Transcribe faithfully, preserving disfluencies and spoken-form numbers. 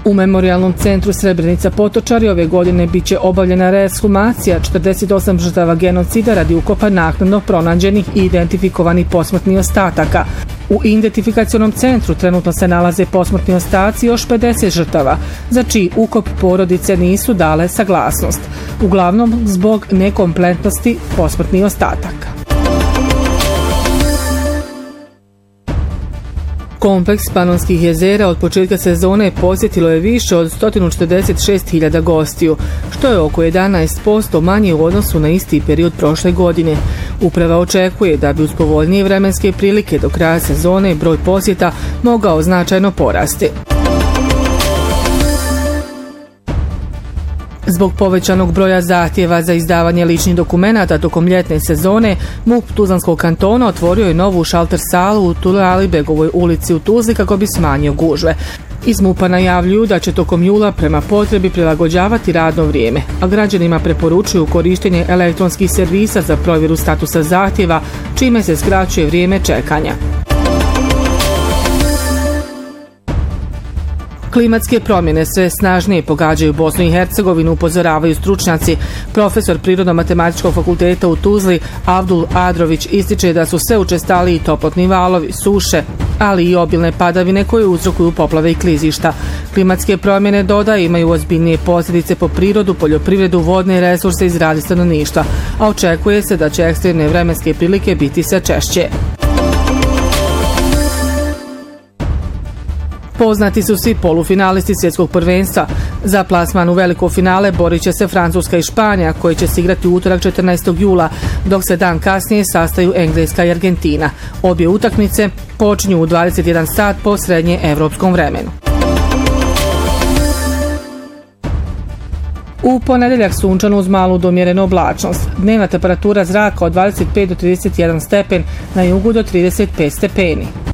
U Memorijalnom centru Srebrenica Potočari ove godine biće obavljena reeshumacija četrdeset osam žrtava genocida radi ukopa naknadno pronađenih i identifikovanih posmrtnih ostataka. U identifikacionom centru trenutno se nalaze posmrtni ostaci još pedeset žrtava, za čiji ukop porodice nisu dale saglasnost, uglavnom zbog nekompletnosti posmrtnih ostataka. Kompleks Panonskih jezera od početka sezone posjetilo je više od sto četrdeset šest hiljada gostiju, što je oko jedanaest posto manje u odnosu na isti period prošle godine. Uprava očekuje da bi uz povoljnije vremenske prilike do kraja sezone broj posjeta mogao značajno porasti. Zbog povećanog broja zahtjeva za izdavanje ličnih dokumenata tokom ljetne sezone, MUP Tuzlanskog kantona otvorio je novu šalter salu u Turalibegovoj ulici u Tuzli kako bi smanjio gužve. Iz MUP-a najavljuju da će tokom jula prema potrebi prilagođavati radno vrijeme, a građanima preporučuju korištenje elektronskih servisa za provjeru statusa zahtjeva, čime se skraćuje vrijeme čekanja. Klimatske promjene sve snažnije pogađaju Bosnu i Hercegovinu, upozoravaju stručnjaci. Profesor Prirodno-matematičkog fakulteta u Tuzli, Avdul Adrović, ističe da su sve učestaliji toplotni valovi, suše, ali i obilne padavine koje uzrokuju poplave i klizišta. Klimatske promjene, dodaje, imaju ozbiljnije posljedice po prirodu, poljoprivredu, vodne resurse i zdravlje stanovništva, a očekuje se da će ekstremne vremenske prilike biti sve češće. Poznati su svi polufinalisti svjetskog prvenstva. Za plasman u veliko finale borit će se Francuska i Španija, koji će se igrati u utorak četrnaestog jula, dok se dan kasnije sastaju Engleska i Argentina. Obje utakmice počinju u dvadeset jedan sat po srednje evropskom vremenu. U ponedjeljak sunčano uz malu do umjerenu oblačnost. Dnevna temperatura zraka od dvadeset pet do trideset jedan stepen, na jugu do trideset pet stepeni.